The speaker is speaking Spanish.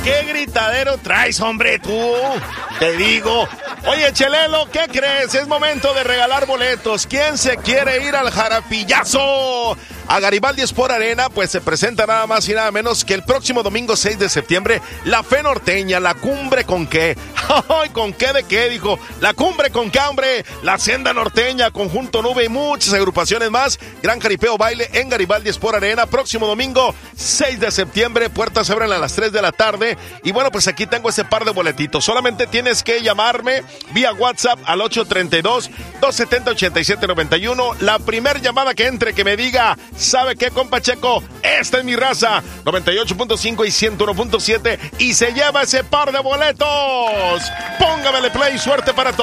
¿Qué gritadero traes, hombre, tú? Te digo. Oye, Chelelo, ¿qué crees? Es momento de regalar boletos. ¿Quién se quiere ir al jarapillazo? A Garibaldi Sport Arena, pues se presenta nada más y nada menos que el próximo domingo 6 de septiembre, la Fe Norteña, la Cumbre con qué. ¡Ay, con qué de qué! Dijo, la Cumbre con qué, hombre. La Senda Norteña, Conjunto Nube y muchas agrupaciones más. Gran jaripeo baile en Garibaldi Sport Arena, próximo domingo 6 de septiembre. Puertas se abren a las 3 de la tarde. Y bueno, pues aquí tengo ese par de boletitos. Solamente tienes que llamarme vía WhatsApp al 832-270-8791. La primer llamada que entre, que me diga, ¿sabe qué, compa Checo? Esta es mi raza, 98.5 y 101.7, y se lleva ese par de boletos. Póngamele play, suerte para todos.